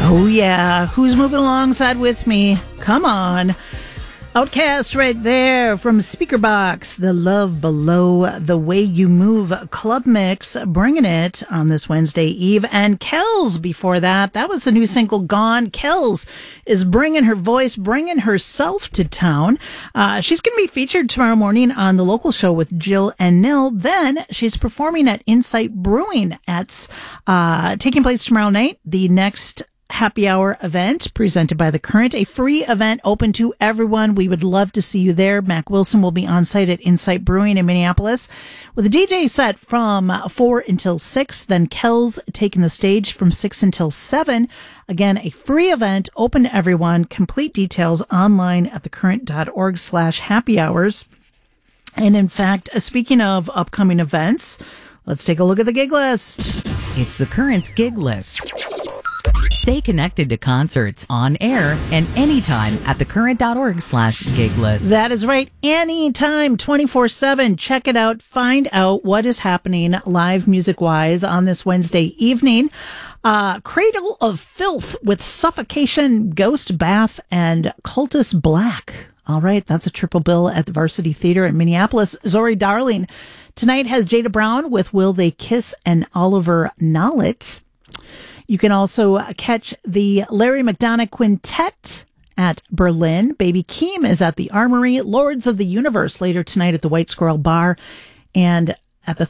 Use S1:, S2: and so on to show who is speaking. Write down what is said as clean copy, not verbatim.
S1: Oh, yeah. Who's moving alongside with me? Come on. Outcast right there from Speaker Box. The Love Below the Way You Move Club Mix, bringing it on this Wednesday Eve. And Kells before that. That was the new single, Gone. Kells is bringing her voice, bringing herself to town. She's going to be featured tomorrow morning on the local show with Jill and Nil. Then she's performing at Insight Brewing. It's taking place tomorrow night. The next happy hour event presented by The Current, a free event open to everyone. We would love to see you there. Mac Wilson will be on site at Insight Brewing in Minneapolis with a DJ set from 4 until 6. Then Kells taking the stage from 6 until 7. Again, a free event open to everyone. Complete details online at thecurrent.org/happy hours. And in fact, speaking of upcoming events, let's take a look at the gig list.
S2: It's The Current's gig list. Stay connected to concerts on air and anytime at thecurrent.org/gig list.
S1: That is right. Anytime, 24/7. Check it out. Find out what is happening live music-wise on this Wednesday evening. Cradle of Filth with Suffocation, Ghost Bath, and Cultus Black. All right, that's a triple bill at the Varsity Theater in Minneapolis. Zori Darling tonight has Jada Brown with Will They Kiss and Oliver Nollet. You can also catch the Larry McDonough Quintet at Berlin. Baby Keem is at the Armory. Lords of the Universe later tonight at the White Squirrel Bar. And at the